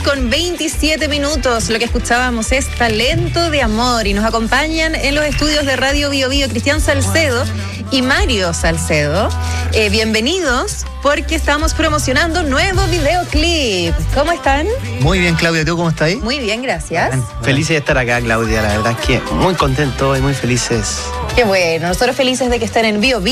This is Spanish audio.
2:27. Lo que escuchábamos es Talento de Amor y nos acompañan en los estudios de Radio Bio Bio Cristian Salcedo y Mario Salcedo. Bienvenidos porque estamos promocionando nuevo videoclip. ¿Cómo están? Muy bien, Claudia, ¿tú cómo estás ahí? Muy bien, gracias. Felices de estar acá, Claudia, la verdad es que muy contento y muy felices. Qué bueno, nosotros felices de que estén en Bio Bio.